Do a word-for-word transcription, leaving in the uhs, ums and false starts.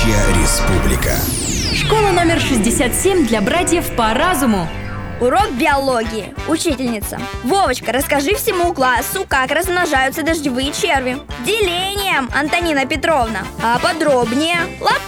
Птичья республика. Школа номер шестьдесят семь для братьев по разуму. Урок биологии. Учительница: Вовочка, расскажи всему классу, как размножаются дождевые черви. Делением, Антонина Петровна. А подробнее?